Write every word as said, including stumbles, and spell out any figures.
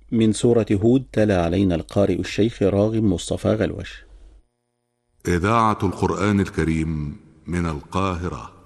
من سورة هود تلا علينا القارئ الشيخ راغب مصطفى غلوش. إذاعة القرآن الكريم من القاهرة.